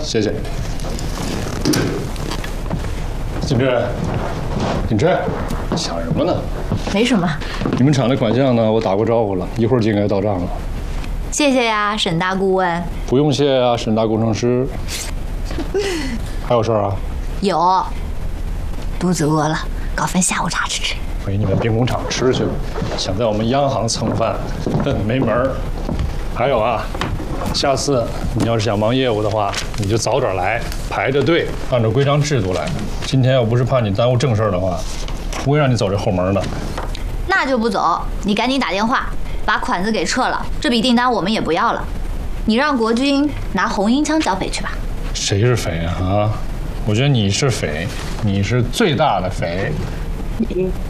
谢谢。景芝，景芝，想什么呢？ 没什么。 你们厂的款项呢？我打过招呼了，一会儿就应该到账了。 谢谢呀，沈大顾问。 不用谢呀，沈大工程师。还有事儿啊？ 有。肚子饿了，搞份下午茶吃吃。 回你们兵工厂吃去吧。想在我们央行蹭饭，没门儿。还有啊。下次你要是想忙业务的话，你就早点来，排着队，按照规章制度来。今天要不是怕你耽误正事的话，不会让你走这后门的。 那就不走，你赶紧打电话把款子给撤了，这笔订单我们也不要了。你让国军拿红缨枪剿匪去吧。 谁是匪啊？我觉得你是匪，你是最大的匪。